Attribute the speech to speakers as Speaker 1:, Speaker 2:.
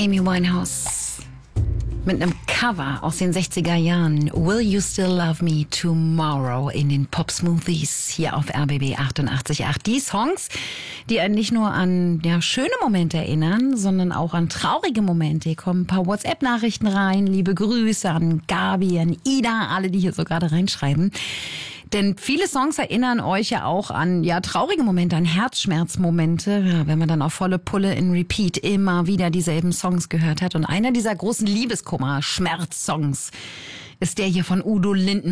Speaker 1: Amy Winehouse mit einem Cover aus den 60er Jahren. Will You Still Love Me Tomorrow in den Pop-Smoothies hier auf RBB 88.8. Die Songs, die einen nicht nur an schöne Momente erinnern, sondern auch an traurige Momente. Hier kommen ein paar WhatsApp-Nachrichten rein. Liebe Grüße an Gabi, an Ida, alle, die hier so gerade reinschreiben. Denn viele Songs erinnern euch ja auch an traurige Momente, an Herzschmerzmomente, wenn man dann auf volle Pulle in Repeat immer wieder dieselben Songs gehört hat. Und einer dieser großen Liebeskummer-Schmerz-Songs ist der hier von Udo Lindenberg.